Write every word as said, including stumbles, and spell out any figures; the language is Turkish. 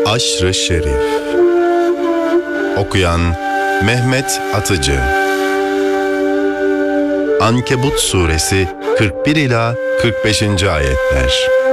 Aşr-ı Şerif. Okuyan Mehmet Atıcı. Ankebut Suresi kırk bir ila kırk beşinci ayetler.